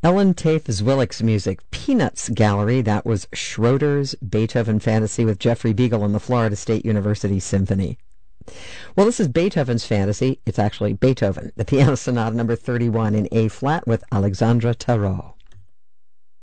Ellen Tafe Zwillich's music, Peanuts Gallery. That was Schroeder's Beethoven Fantasy with Jeffrey Beagle and the Florida State University Symphony. Well, this is Beethoven's Fantasy. It's actually Beethoven, the Piano Sonata number 31 in A-flat with Alexandre Tarot.